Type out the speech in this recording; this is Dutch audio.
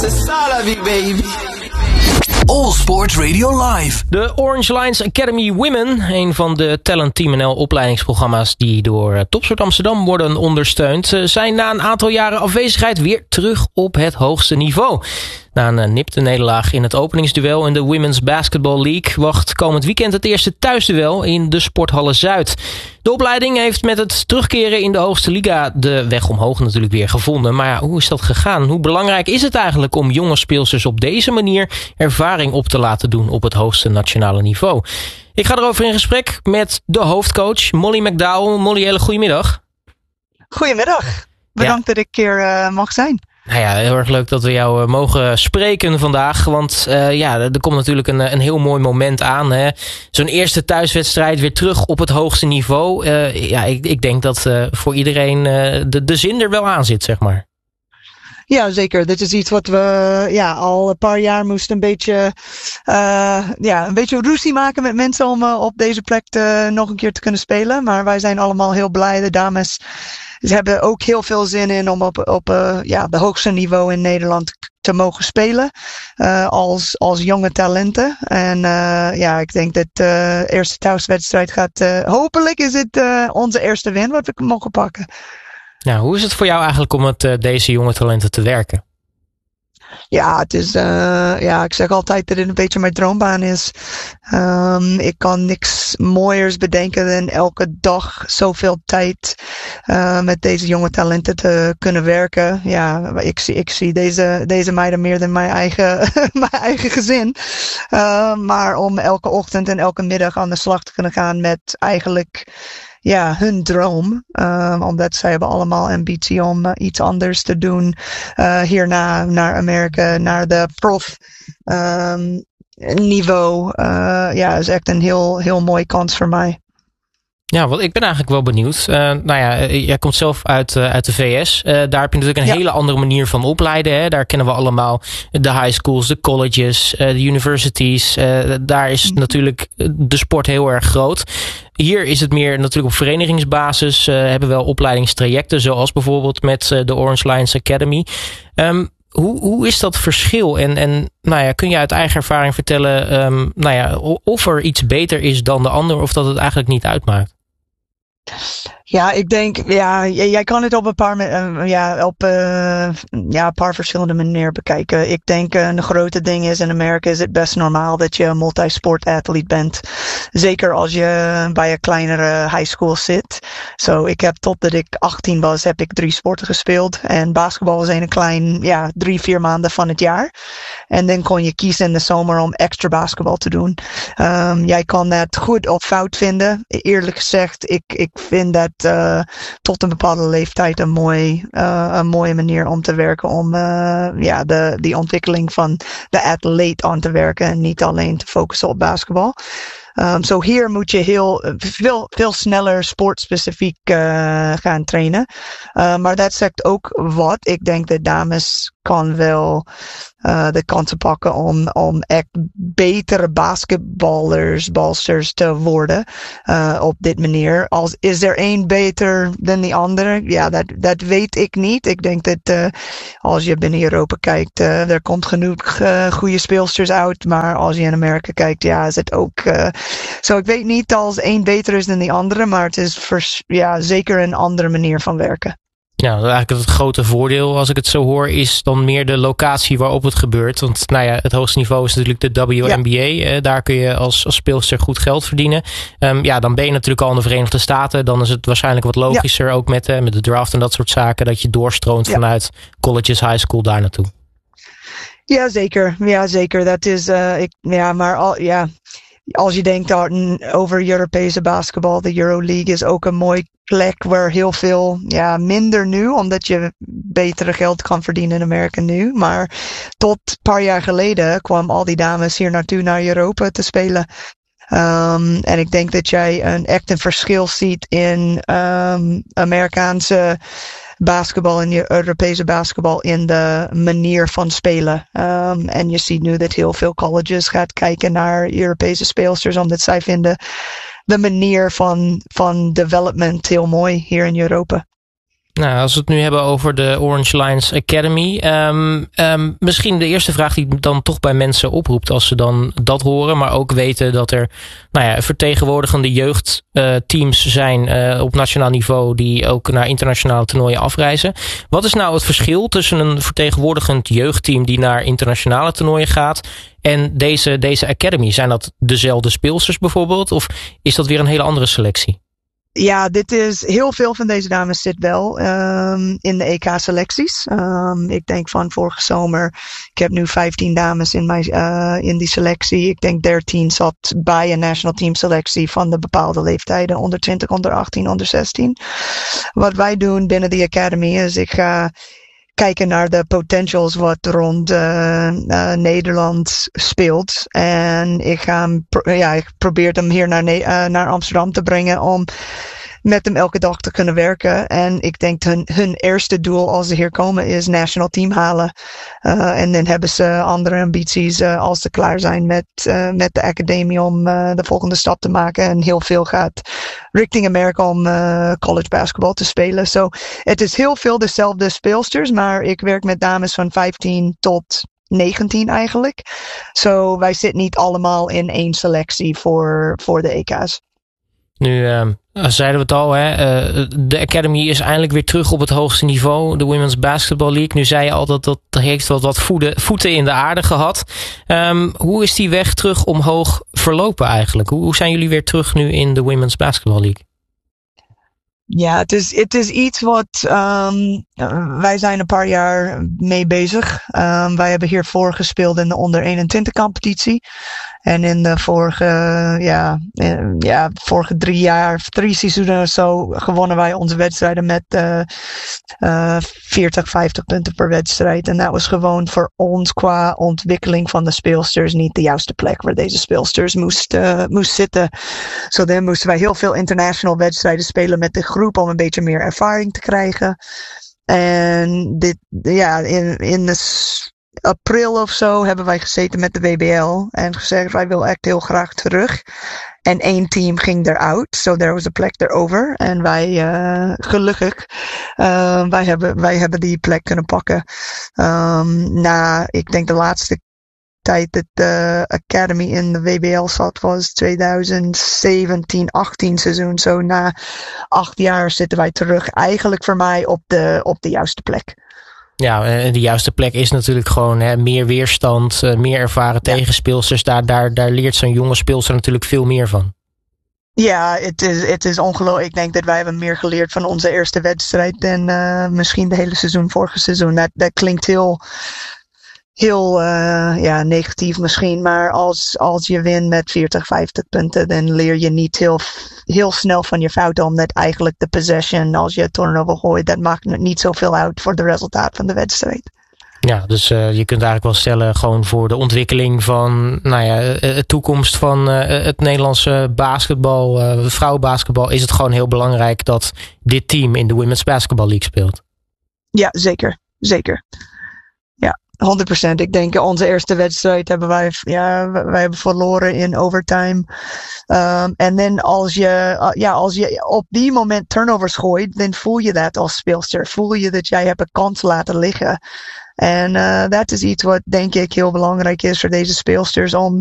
C'est ça la vie, baby. All Sports Radio Live. De Orange Lions Academy Women, een van de Talent Team NL opleidingsprogramma's die door Topsport Amsterdam worden ondersteund, zijn na een aantal jaren afwezigheid weer terug op het hoogste niveau. Na een nipte nederlaag in het openingsduel in de Women's Basketball League wacht komend weekend het eerste thuisduel in de Sporthalle Zuid. De opleiding heeft met het terugkeren in de hoogste liga de weg omhoog natuurlijk weer gevonden. Maar ja, hoe is dat gegaan? Hoe belangrijk is het eigenlijk om jonge speelsters op deze manier ervaring op te laten doen op het hoogste nationale niveau? Ik ga erover in gesprek met de hoofdcoach Molly McDowell. Molly, hele goedemiddag. Goedemiddag. Bedankt dat ik hier mag zijn. Nou ja, heel erg leuk dat we jou mogen spreken vandaag. Want er komt natuurlijk een heel mooi moment aan. Hè? Zo'n eerste thuiswedstrijd weer terug op het hoogste niveau. Ik denk dat voor iedereen de zin er wel aan zit, zeg maar. Ja, zeker. Dit is iets wat we al een paar jaar moesten een beetje ruzie maken met mensen om op deze plek nog een keer te kunnen spelen. Maar wij zijn allemaal heel blij. De dames, ze hebben ook heel veel zin in om op de hoogste niveau in Nederland te mogen spelen. Als jonge talenten. En ik denk dat de eerste thuiswedstrijd gaat. Hopelijk is het onze eerste win wat we mogen pakken. Nou, hoe is het voor jou eigenlijk om met deze jonge talenten te werken? Ja, het is, ik zeg altijd dat het een beetje mijn droombaan is. Ik kan niks mooiers bedenken dan elke dag zoveel tijd met deze jonge talenten te kunnen werken. Ja, ik zie deze meiden meer dan mijn eigen gezin. Maar om elke ochtend en elke middag aan de slag te kunnen gaan met eigenlijk hun droom. Omdat zij hebben allemaal ambitie om iets anders te doen. Hierna naar Amerika, naar de prof niveau. Is echt een heel mooie kans voor mij. Ja, want ik ben eigenlijk wel benieuwd. Jij komt zelf uit de VS. Daar heb je natuurlijk een hele andere manier van opleiden. Hè? Daar kennen we allemaal de high schools, de colleges, de universities. Daar is natuurlijk de sport heel erg groot. Hier is het meer natuurlijk op verenigingsbasis. Hebben we wel opleidingstrajecten, zoals bijvoorbeeld met de Orange Lions Academy. Hoe is dat verschil? En kun je uit eigen ervaring vertellen of er iets beter is dan de ander, of dat het eigenlijk niet uitmaakt? Ja, ik denk, jij kan het op een paar verschillende manieren bekijken. Ik denk een grote ding is in Amerika is het best normaal dat je een multisport-athlete bent. Zeker als je bij een kleinere high school zit. Ik heb totdat ik 18 was, heb ik 3 sporten gespeeld. En basketbal was een klein, 3-4 maanden van het jaar. En dan kon je kiezen in de zomer om extra basketbal te doen. Jij kan dat goed of fout vinden. Eerlijk gezegd, ik vind dat tot een bepaalde leeftijd een mooie manier om te werken. Om die ontwikkeling van de atleet aan te werken. En niet alleen te focussen op basketbal. Hier moet je veel sneller sportspecifiek gaan trainen. Maar dat zegt ook wat. Ik denk dat dames kan wel de kansen pakken om echt betere balsters te worden op dit manier. Is er één beter dan die andere? Ja, dat weet ik niet. Ik denk dat als je binnen Europa kijkt, er komt genoeg goede speelsters uit. Maar als je in Amerika kijkt, is het ook. Ik weet niet als één beter is dan die andere, maar het is zeker een andere manier van werken. Ja, eigenlijk het grote voordeel, als ik het zo hoor, is dan meer de locatie waarop het gebeurt. Want het hoogste niveau is natuurlijk de WNBA. Daar kun je als speelster goed geld verdienen. Dan ben je natuurlijk al in de Verenigde Staten. Dan is het waarschijnlijk wat logischer, ook met de draft en dat soort zaken, dat je doorstroomt vanuit colleges, high school daar naartoe. Ja, zeker. Ja, zeker. Dat is, als je denkt over Europese basketbal, de Euroleague is ook een mooi plek waar heel veel, minder nu, omdat je betere geld kan verdienen in Amerika nu. Maar tot een paar jaar geleden kwamen al die dames hier naartoe naar Europa te spelen. En ik denk dat jij echt een verschil ziet in Amerikaanse basketbal en Europese basketbal in de manier van spelen. En je ziet nu dat heel veel colleges gaat kijken naar Europese speelsters, omdat zij vinden de manier van development heel mooi hier in Europa. Nou, als we het nu hebben over de Orange Lions Academy. Misschien de eerste vraag die dan toch bij mensen oproept als ze dan dat horen. Maar ook weten dat er vertegenwoordigende jeugdteams zijn op nationaal niveau. Die ook naar internationale toernooien afreizen. Wat is nou het verschil tussen een vertegenwoordigend jeugdteam die naar internationale toernooien gaat en deze Academy? Zijn dat dezelfde speelsters bijvoorbeeld? Of is dat weer een hele andere selectie? Ja, dit is heel veel van deze dames zit wel in de EK-selecties. Ik denk van vorige zomer, ik heb nu 15 dames in die selectie. Ik denk 13 zat bij een national team selectie van de bepaalde leeftijden. Onder 20, onder 18, onder 16. Wat wij doen binnen de Academy is ik ga kijken naar de potentials wat rond Nederland speelt. En ik probeer hem hier naar Amsterdam te brengen om met hem elke dag te kunnen werken. En ik denk hun eerste doel als ze hier komen is national team halen. En dan hebben ze andere ambities als ze klaar zijn met de academie om de volgende stap te maken. En heel veel gaat richting Amerika om college basketbal te spelen. So, het is heel veel dezelfde speelsters, maar ik werk met dames van 15 tot 19 eigenlijk. So, wij zitten niet allemaal in één selectie voor de EK's. Nu zeiden we het al, de Academy is eindelijk weer terug op het hoogste niveau. De Women's Basketball League. Nu zei je al dat heeft wat voeten in de aarde gehad. Hoe is die weg terug omhoog verlopen eigenlijk? Hoe zijn jullie weer terug nu in de Women's Basketball League? Ja, het is iets wat wij zijn een paar jaar mee bezig. Wij hebben hiervoor gespeeld in de onder 21 competitie. En in de vorige 3 seizoenen of zo gewonnen wij onze wedstrijden met 40, 50 punten per wedstrijd. En dat was gewoon voor ons qua ontwikkeling van de speelsters niet de juiste plek waar deze speelsters moest zitten. Zo dan moesten wij heel veel international wedstrijden spelen met de groep om een beetje meer ervaring te krijgen. En in de april of zo hebben wij gezeten met de WBL en gezegd wij willen echt heel graag terug. En 1 team ging eruit, so there was a plek erover. En wij, gelukkig, wij hebben die plek kunnen pakken. Ik denk de laatste tijd dat de Academy in de WBL zat was 2017-18 seizoen. Zo na 8 jaar zitten wij terug eigenlijk voor mij op de juiste plek. Ja, en de juiste plek is natuurlijk gewoon meer weerstand, meer ervaren tegenspeelsters. Daar leert zo'n jonge speelster natuurlijk veel meer van. Ja, het is ongelooflijk. Ik denk dat wij hebben meer geleerd van onze eerste wedstrijd dan misschien de hele seizoen, vorige seizoen. Dat klinkt heel negatief misschien, maar als je wint met 40, 50 punten, dan leer je niet heel snel van je fouten, omdat eigenlijk de possession, als je het turnover gooit, dat maakt niet zoveel uit voor het resultaat van de wedstrijd. Ja, dus je kunt eigenlijk wel stellen, gewoon voor de ontwikkeling van de toekomst van het Nederlandse basketbal, vrouwenbasketbal, is het gewoon heel belangrijk dat dit team in de Women's Basketball League speelt. Ja, zeker. Ja, 100%. Ik denk onze eerste wedstrijd hebben wij hebben verloren in overtime. En dan als je op die moment turnovers gooit, dan voel je dat als speelster. Voel je dat jij hebt een kans laten liggen. En dat is iets wat denk ik heel belangrijk is voor deze speelsters om